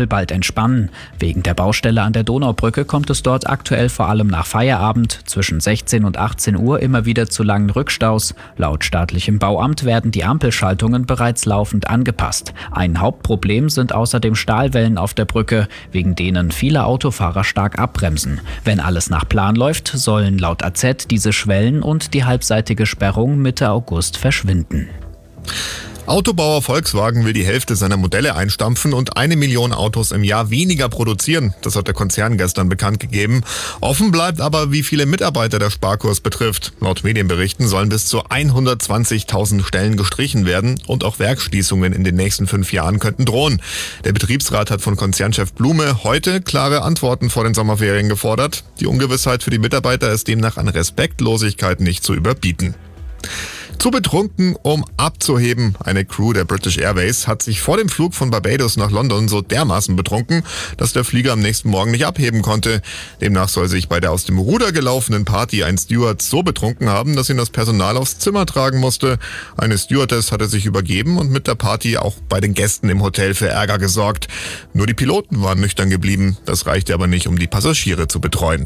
Ampel bald entspannen. Wegen der Baustelle an der Donaubrücke kommt es dort aktuell vor allem nach Feierabend zwischen 16 und 18 Uhr immer wieder zu langen Rückstaus. Laut staatlichem Bauamt werden die Ampelschaltungen bereits laufend angepasst. Ein Hauptproblem sind außerdem Stahlwellen auf der Brücke, wegen denen viele Autofahrer stark abbremsen. Wenn alles nach Plan läuft, sollen laut AZ diese Schwellen und die halbseitige Sperrung Mitte August verschwinden. Autobauer Volkswagen will die Hälfte seiner Modelle einstampfen und 1 Million Autos im Jahr weniger produzieren. Das hat der Konzern gestern bekannt gegeben. Offen bleibt aber, wie viele Mitarbeiter der Sparkurs betrifft. Laut Medienberichten sollen bis zu 120.000 Stellen gestrichen werden und auch Werksschließungen in den nächsten 5 Jahren könnten drohen. Der Betriebsrat hat von Konzernchef Blume heute klare Antworten vor den Sommerferien gefordert. Die Ungewissheit für die Mitarbeiter ist demnach an Respektlosigkeit nicht zu überbieten. Zu betrunken, um abzuheben. Eine Crew der British Airways hat sich vor dem Flug von Barbados nach London so dermaßen betrunken, dass der Flieger am nächsten Morgen nicht abheben konnte. Demnach soll sich bei der aus dem Ruder gelaufenen Party ein Steward so betrunken haben, dass ihn das Personal aufs Zimmer tragen musste. Eine Stewardess hatte sich übergeben und mit der Party auch bei den Gästen im Hotel für Ärger gesorgt. Nur die Piloten waren nüchtern geblieben. Das reichte aber nicht, um die Passagiere zu betreuen.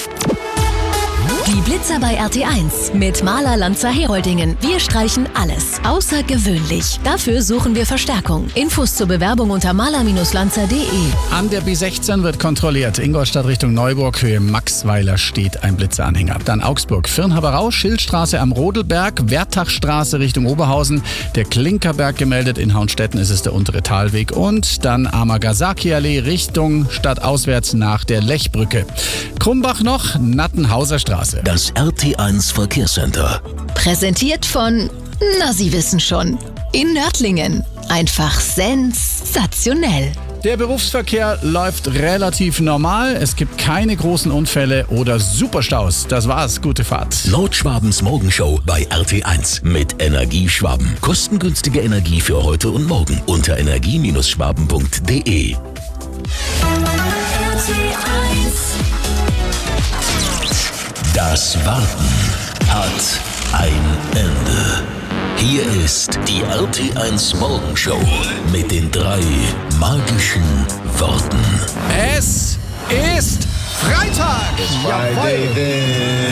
Die Blitzer bei RT1 mit Maler Lanzer Heroldingen. Wir streichen alles außergewöhnlich. Dafür suchen wir Verstärkung. Infos zur Bewerbung unter maler-lanzer.de. An der B16 wird kontrolliert. Ingolstadt Richtung Neuburg, Höhe Maxweiler steht ein Blitzeranhänger. Dann Augsburg, Firnhaberau, Schildstraße am Rodelberg, Wertachstraße Richtung Oberhausen, der Klinkerberg gemeldet. In Hauenstetten ist es der untere Talweg. Und dann Amagasaki-Allee Richtung stadtauswärts nach der Lechbrücke. Krumbach noch, Nattenhauser Straße. Das RT1 Verkehrscenter. Präsentiert von, na Sie wissen schon, in Nördlingen. Einfach sensationell. Der Berufsverkehr läuft relativ normal. Es gibt keine großen Unfälle oder Superstaus. Das war's. Gute Fahrt. Nordschwabens Morgenshow bei RT1 mit Energieschwaben. Kostengünstige Energie für heute und morgen unter energie-schwaben.de. Das Warten hat ein Ende. Hier ist die RT1 Morgenshow mit den 3 magischen Worten. Es ist Freitag! It's Friday then.